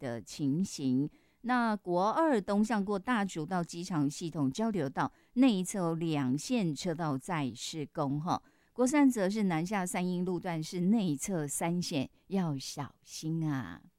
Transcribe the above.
的情形。那国二东向过大竹到机场系统交流道内侧有2线车道在施工哈。国三则是南下三鶯路段是内侧3线，要小心啊。